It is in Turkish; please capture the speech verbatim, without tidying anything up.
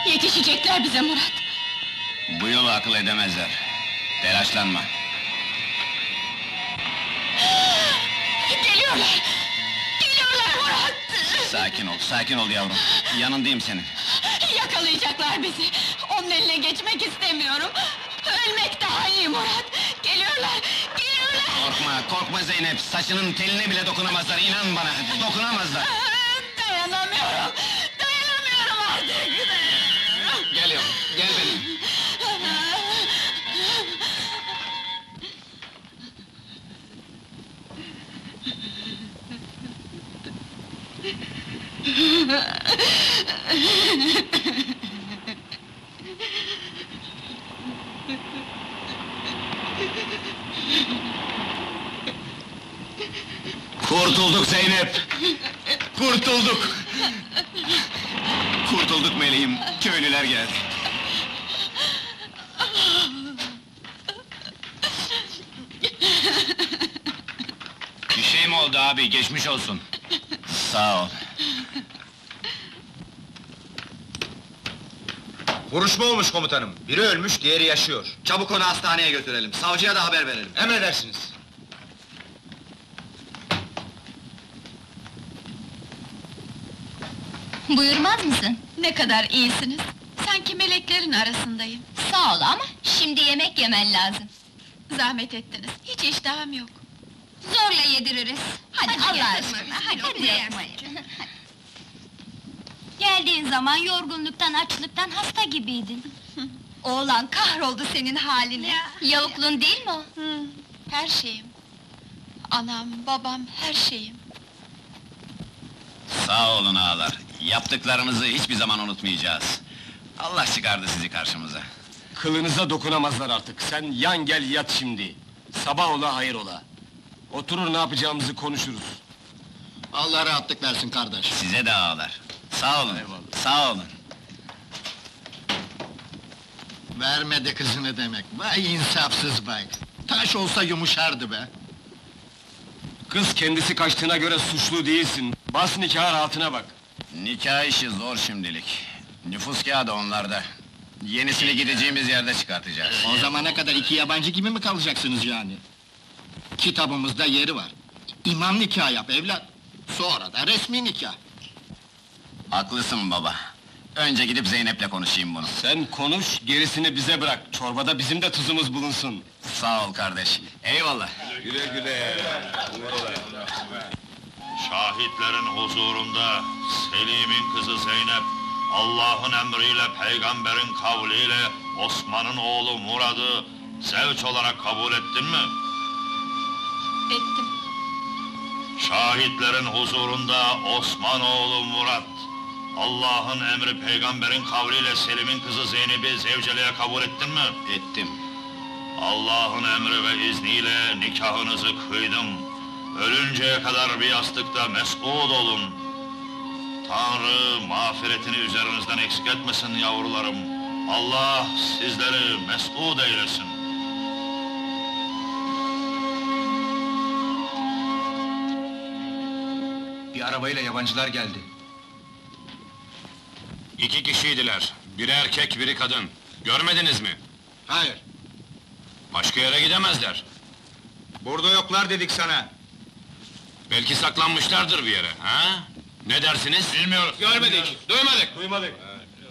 Yetişecekler bize Murat! Bu yolu akıl edemezler. Telaşlanma. Geliyorlar! Geliyorlar Murat! Sakin ol, sakin ol yavrum. Yanındayım senin. Yakalayacaklar bizi! Onun eline geçmek istemiyorum! Ölmek daha iyi Murat! Geliyorlar! Geliyorlar! Korkma, korkma Zeynep! Saçının teline bile dokunamazlar, inan bana! Dokunamazlar! Dayanamıyorum! Dayanamıyorum artık! Gel yavrum, gel benim! Kurtulduk Zeynep! Kurtulduk! Kurtulduk meleğim, köylüler geldi. Bir şey mi oldu abi, geçmiş olsun. Sağ ol. Vuruşma olmuş komutanım. Biri ölmüş, diğeri yaşıyor. Çabuk onu hastaneye götürelim, savcıya da haber verelim. Emredersiniz. Buyurmaz mısın? Ne kadar iyisiniz! Sanki meleklerin arasındayım. Sağ ol ama şimdi yemek yemen lazım. Zahmet ettiniz, hiç iştahım yok. Zorla yediririz. Hadi, Hadi Allah getirme aşkına, bizi, hadi bir bir lokma lokma ye. Geldiğin zaman yorgunluktan, açlıktan hasta gibiydin. Oğlan kahroldu senin haline. Yavukluğun değil mi o? Hı, her şeyim. Anam, babam, her şeyim. Sağ olun ağalar, yaptıklarınızı hiçbir zaman unutmayacağız. Allah çıkardı sizi karşımıza. Kılınıza dokunamazlar artık, sen yan gel yat şimdi! Sabah ola hayır ola! Oturur ne yapacağımızı konuşuruz. Allah rahatlık versin kardeş. Size de ağalar. Sağ olun, sağ olun. Vermedi kızını demek, vay insafsız vay! Taş olsa yumuşardı be! Kız kendisi kaçtığına göre suçlu değilsin, bas nikahı rahatına bak! Nikah işi zor şimdilik. Nüfus kağıdı onlarda. Yenisini gideceğimiz yerde çıkartacağız. O zamana kadar iki yabancı gibi mi kalacaksınız yani? Kitabımızda yeri var. İmam nikah yap evlat. Sonra da resmi nikah. Haklısın baba. Önce gidip Zeynep'le konuşayım bunu. Sen konuş, gerisini bize bırak, çorbada bizim de tuzumuz bulunsun! Sağ ol kardeş. Eyvallah. Şahitlerin huzurunda Selim'in kızı Zeynep, Allah'ın emriyle, peygamberin kavliyle Osman'ın oğlu Murad'ı zevç olarak kabul ettin mi? Ettim. Şahitlerin huzurunda Osman oğlu Murad, Allah'ın emri, peygamberin kavliyle Selim'in kızı Zeynep'i zevceliğe kabul ettin mi? Ettim. Allah'ın emri ve izniyle nikahınızı kıydım. Ölünceye kadar bir yastıkta mes'ud olun. Tanrı mağfiretini üzerinizden eksik etmesin yavrularım. Allah sizleri mes'ud eylesin. Bir arabayla yabancılar geldi. İki kişiydiler, biri erkek, biri kadın. Görmediniz mi? Hayır. Başka yere gidemezler. Burada yoklar dedik sana. Belki saklanmışlardır bir yere, ha? Ne dersiniz? Bilmiyoruz. Görmedik, duymadık! Duymadık.